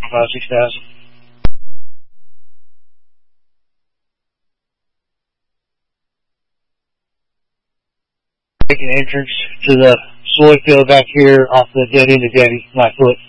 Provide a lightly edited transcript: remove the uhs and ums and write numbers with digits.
6000. Making entrance to the soy field back here off the dead end of Debbie, my foot.